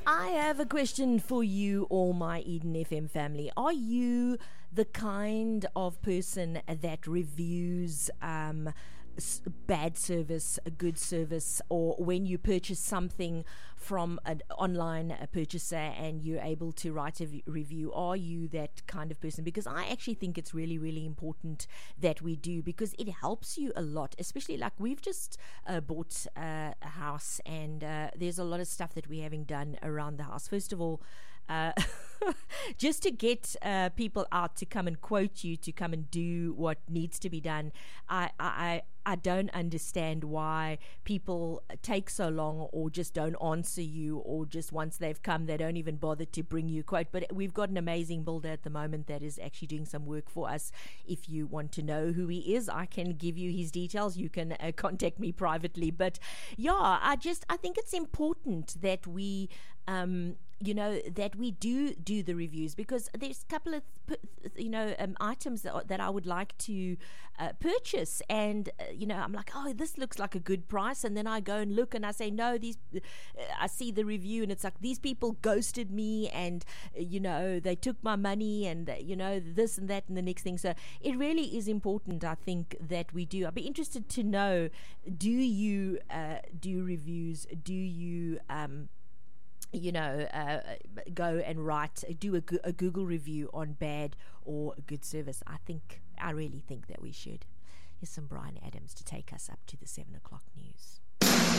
I have a question for you, all my Eden FM family. Are you the kind of person that reviews bad service, a good service, or when you purchase something from an online purchaser and you're able to write a review? Are you that kind of person? Because I actually think it's really, really important that we do, because it helps you a lot, especially like we've just bought a house, and there's a lot of stuff that we're having done around the house. First of all, just to get people out to come and quote you, to come and do what needs to be done, I don't understand why people take so long, or just don't answer you, or just once they've come, they don't even bother to bring you a quote. But we've got an amazing builder at the moment that is actually doing some work for us. If you want to know who he is, I can give you his details. You can contact me privately. But yeah, I think it's important that we that we do the reviews, because there's a couple of items that I would like to purchase, and I'm like, oh, this looks like a good price, and then I go and look, and I say, no, I see the review, and it's like, these people ghosted me, and they took my money, and this and that and the next thing. So it really is important, I think, that we do. I'd be interested to know, do you do reviews? Do you go and do a Google review on bad or good service? I really think that we should. Here's some Brian Adams to take us up to the 7 o'clock news.